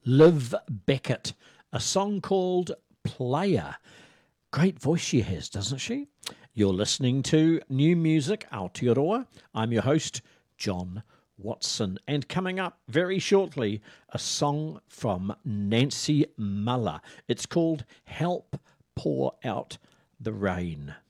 Liv Beckett, a song called Player. Great voice she has, doesn't she? You're listening to New Music Aotearoa. I'm your host, John Watson. And coming up very shortly, a song from Nancy Muller. It's called Help Pour Out the Rain.